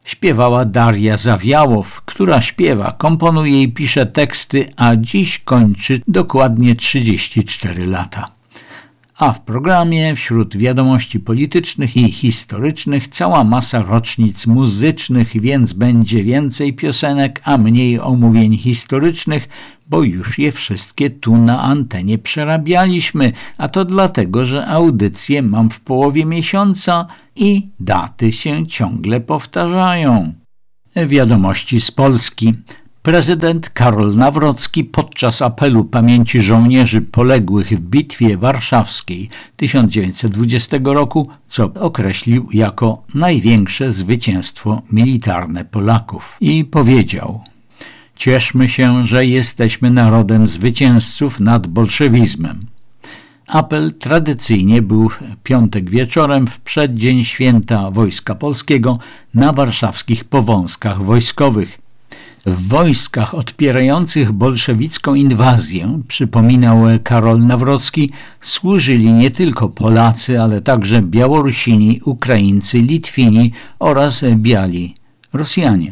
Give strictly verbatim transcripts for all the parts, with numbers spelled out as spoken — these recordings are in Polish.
śpiewała Daria Zawiałow, która śpiewa, komponuje i pisze teksty, a dziś kończy dokładnie trzydzieści cztery lata. A w programie wśród wiadomości politycznych i historycznych cała masa rocznic muzycznych, więc będzie więcej piosenek, a mniej omówień historycznych, bo już je wszystkie tu na antenie przerabialiśmy, a to dlatego, że audycje mam w połowie miesiąca i daty się ciągle powtarzają. Wiadomości z Polski. Prezydent Karol Nawrocki podczas apelu pamięci żołnierzy poległych w Bitwie Warszawskiej tysiąc dziewięćset dwudziestego roku, co określił jako największe zwycięstwo militarne Polaków, i powiedział: cieszmy się, że jesteśmy narodem zwycięzców nad bolszewizmem. Apel tradycyjnie był w piątek wieczorem w przeddzień święta Wojska Polskiego na warszawskich powązkach wojskowych. W wojskach odpierających bolszewicką inwazję, przypominał Karol Nawrocki, służyli nie tylko Polacy, ale także Białorusini, Ukraińcy, Litwini oraz biali Rosjanie.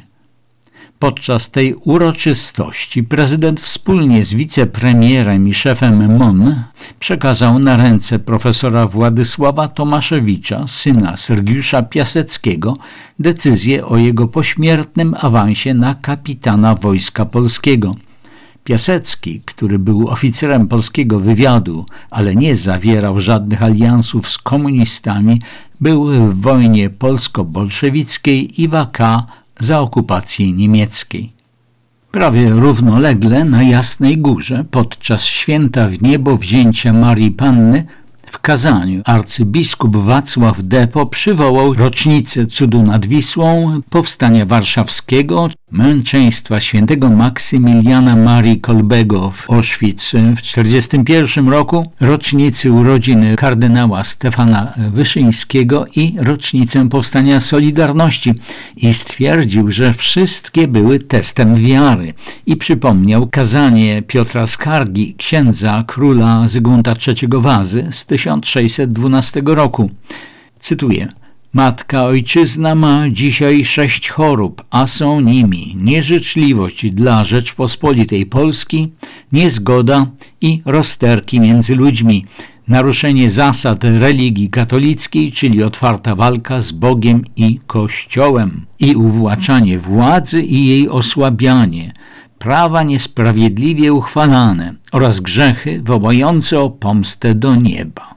Podczas tej uroczystości prezydent wspólnie z wicepremierem i szefem M O N przekazał na ręce profesora Władysława Tomaszewicza, syna Sergiusza Piaseckiego, decyzję o jego pośmiertnym awansie na kapitana Wojska Polskiego. Piasecki, który był oficerem polskiego wywiadu, ale nie zawierał żadnych aliansów z komunistami, był w wojnie polsko-bolszewickiej i w A K za okupacji niemieckiej. Prawie równolegle na Jasnej Górze podczas święta wniebowzięcia Marii Panny w Kazaniu arcybiskup Wacław Depo przywołał rocznicę cudu nad Wisłą, powstania warszawskiego, męczeństwa świętego Maksymiliana Marii Kolbego w Auschwitz w tysiąc dziewięćset czterdziestym pierwszym roku, rocznicy urodziny kardynała Stefana Wyszyńskiego i rocznicę powstania Solidarności, i stwierdził, że wszystkie były testem wiary, i przypomniał kazanie Piotra Skargi, księdza króla Zygmunta trzeciego Wazy z tysiąc sześćset dwunastego roku. Cytuję: Matka Ojczyzna ma dzisiaj sześć chorób, a są nimi nieżyczliwość dla Rzeczpospolitej Polski, niezgoda i rozterki między ludźmi, naruszenie zasad religii katolickiej, czyli otwarta walka z Bogiem i Kościołem, i uwłaczanie władzy i jej osłabianie, prawa niesprawiedliwie uchwalane oraz grzechy wołające o pomstę do nieba.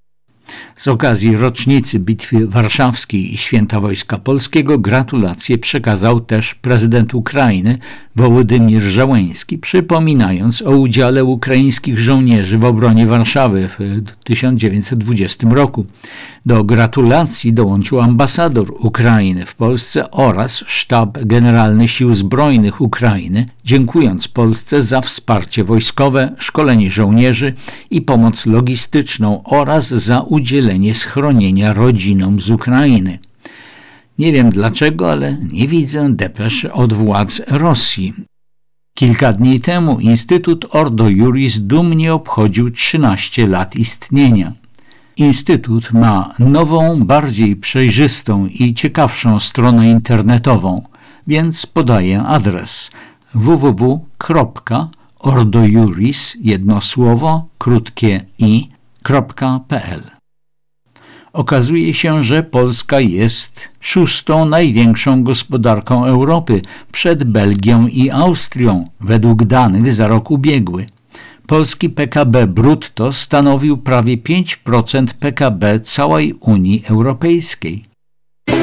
Z okazji rocznicy Bitwy Warszawskiej i Święta Wojska Polskiego gratulacje przekazał też prezydent Ukrainy Wołodymyr Zełenski, przypominając o udziale ukraińskich żołnierzy w obronie Warszawy w tysiąc dziewięćset dwudziestym roku. Do gratulacji dołączył ambasador Ukrainy w Polsce oraz Sztab Generalny Sił Zbrojnych Ukrainy, dziękując Polsce za wsparcie wojskowe, szkolenie żołnierzy i pomoc logistyczną oraz za udzielenie schronienia rodzinom z Ukrainy. Nie wiem dlaczego, ale nie widzę depesz od władz Rosji. Kilka dni temu Instytut Ordo Iuris dumnie obchodził trzynaście lat istnienia. Instytut ma nową, bardziej przejrzystą i ciekawszą stronę internetową, więc podaję adres w w w kropka ordo iuris, jedno słowo, krótkie i, kropka p l. Okazuje się, że Polska jest szóstą największą gospodarką Europy przed Belgią i Austrią, według danych za rok ubiegły. Polski P K B brutto stanowił prawie pięć procent P K B całej Unii Europejskiej.